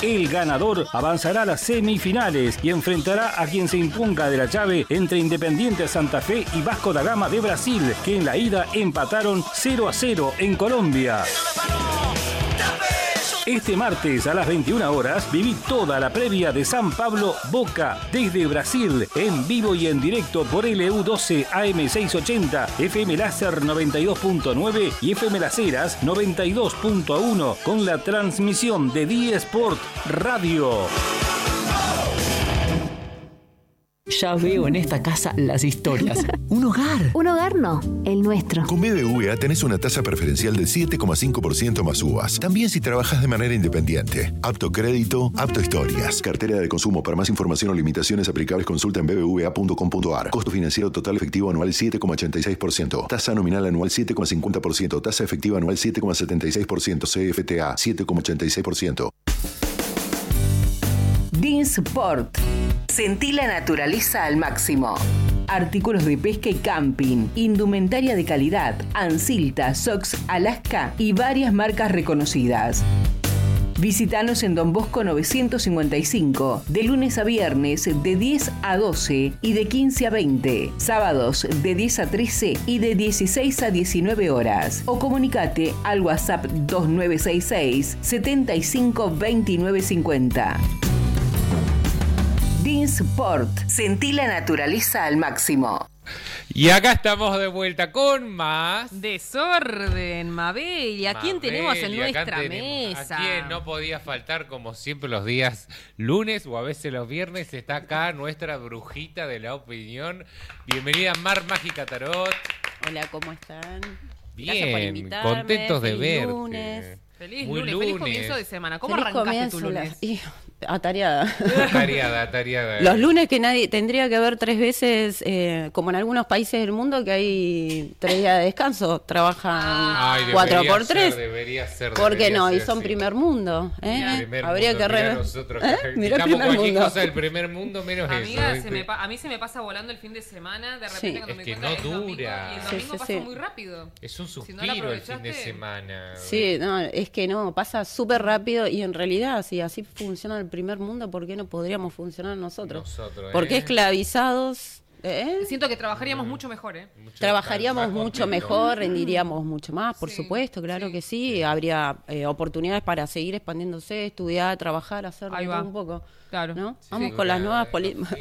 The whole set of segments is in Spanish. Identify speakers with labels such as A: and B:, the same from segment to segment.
A: El ganador avanzará a las semifinales y enfrentará a quien se imponga de la llave entre Independiente Santa Fe y Vasco da Gama de Brasil, que en la ida empataron 0-0 en Colombia. Este martes a las 21 horas viví toda la previa de San Pablo Boca desde Brasil, en vivo y en directo por LU12 AM680, FM Láser 92.9 y FM Las Heras 92.1 con la transmisión de Die Sport Radio.
B: Ya veo en esta casa las historias. Un hogar.
C: Un hogar no, el nuestro.
D: Con BBVA tenés una tasa preferencial del 7,5% más uvas. También si trabajas de manera independiente. Apto crédito, apto historias. Cartera de consumo. Para más información o limitaciones aplicables, consulta en bbva.com.ar. Costo financiero total efectivo anual 7,86%. Tasa nominal anual 7,50%. Tasa efectiva anual 7,76%. CFTA 7,86%.
E: Dinsport. Sentí la naturaleza al máximo. Artículos de pesca y camping, indumentaria de calidad, Ansilta, Sox, Alaska y varias marcas reconocidas. Visítanos en Don Bosco 955, de lunes a viernes de 10 a 12 y de 15 a 20, sábados de 10 a 13 y de 16 a 19 horas. O comunicate al WhatsApp 2966 75 29 50. Dinsport. Sentí la naturaleza al máximo.
F: Y acá estamos de vuelta con más
G: Desorden, Mabel. ¿Y a quién tenemos en nuestra mesa?
F: A quien no podía faltar, como siempre, los días lunes o a veces los viernes. Está acá nuestra brujita de la opinión. Bienvenida, Mar Mágica Tarot.
H: Hola, ¿cómo están?
F: Bien,
H: gracias por invitarme.
F: contentos de verte.
H: Lunes.
G: Feliz lunes, feliz comienzo de semana. ¿Cómo arrancaste tu lunes?
H: Atareada.
F: Atareada.
H: Los lunes que nadie tendría que haber 3 veces, como en algunos países del mundo, que hay 3 días de descanso, trabajan 4x3.
F: Debería ser.
H: ¿Por qué no? Y son primer mundo. Habría que
F: nosotros
H: mirá
F: el primer
H: mundo.
F: cosa del primer mundo, menos
G: amiga,
F: eso.
G: a mí se me pasa volando el fin de semana, de repente cuando me
F: no dura.
G: Y el domingo pasa muy rápido.
F: Es un suspiro el fin de semana.
H: Sí, no, es que no, pasa súper rápido y en realidad, si así funciona el primer mundo, ¿por qué no podríamos funcionar nosotros? Porque esclavizados...
G: Siento que trabajaríamos mucho mejor,
H: Trabajaríamos mucho mejor, rendiríamos mucho más, por supuesto, claro que sí. Habría oportunidades para seguir expandiéndose, estudiar, trabajar, hacer todo un poco.
G: Claro.
H: ¿No? Vamos con las nuevas políticas.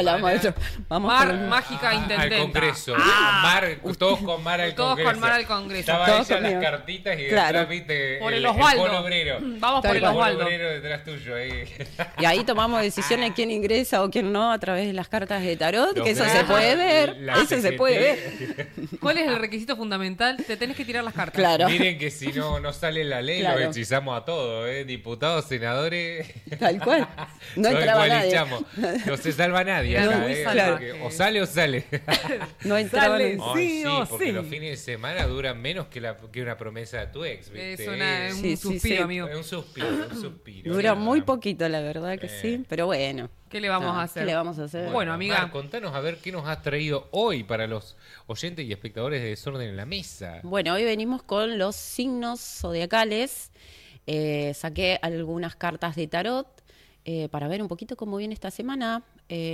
G: Mar Mágica Intendenta.
F: Al Congreso. Todos con Mar al Congreso.
G: Todos con Mar al Congreso.
F: Estaba ella en las cartitas y detrás, viste,
G: por el Osvaldo.
F: Polo obrero.
G: Vamos por el Osvaldo.
F: Polo obrero detrás tuyo.
H: Y ahí tomamos decisiones quién ingresa o quién no a través de las cartas de tarot, que eso se puede ver. Eso se puede ver.
G: ¿Cuál es el requisito fundamental? Te tenés que tirar las cartas.
H: Claro.
F: Miren que si no sale la ley, los hechizamos a todos, diputados, senadores.
H: Tal cual. No entraba nadie.
F: No se salva nadie acá, o sale o sale.
H: No entraba nadie.
F: Sí, porque los fines de semana duran menos que una promesa de tu ex, ¿viste?
G: Es un suspiro, amigo.
F: Es un suspiro.
H: Dura muy poquito, la verdad que sí, pero bueno.
G: ¿Qué le vamos a hacer?
H: ¿Qué le vamos a hacer?
G: Bueno, amiga.
F: Mar, contanos a ver qué nos has traído hoy para los oyentes y espectadores de Desorden en la Mesa.
H: Bueno, hoy venimos con los signos zodiacales. Saqué algunas cartas de tarot para ver un poquito cómo viene esta semana,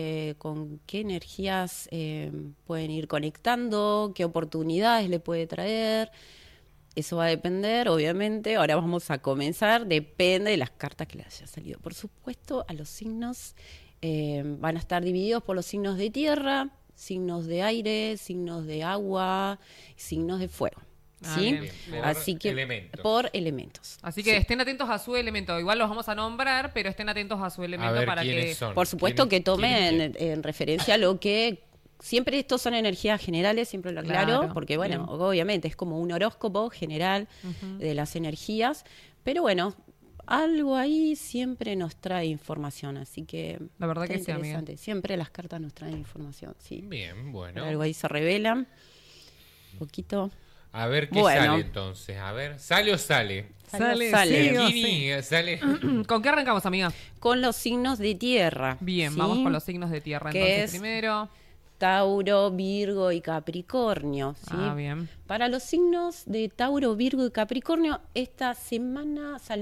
H: con qué energías pueden ir conectando, qué oportunidades le puede traer. Eso va a depender, obviamente. Ahora vamos a comenzar. Depende de las cartas que les haya salido. Por supuesto, a los signos van a estar divididos por los signos de tierra, signos de aire, signos de agua, signos de fuego. ¿Sí? Así que por elementos.
G: Así que estén atentos a su elemento. Igual los vamos a nombrar, pero estén atentos a su elemento para que
F: son.
H: Por supuesto que tomen en referencia lo que siempre estos son energías generales, siempre lo aclaro, porque bueno, obviamente es como un horóscopo general de las energías, pero bueno, algo ahí siempre nos trae información, así que
G: la verdad que sí, amiga.
H: Siempre las cartas nos traen información, sí.
F: Bien, bueno.
H: Algo ahí se revela un poquito.
F: A ver qué sale entonces. A ver, ¿sale o sale?
G: Sale.
F: Sale.
G: ¿Con qué arrancamos, amiga?
H: Con los signos de tierra.
G: Bien, ¿sí? Vamos con los signos de tierra. Entonces, primero
H: Tauro, Virgo y Capricornio. ¿Sí?
G: Bien.
H: Para los signos de Tauro, Virgo y Capricornio, esta semana salió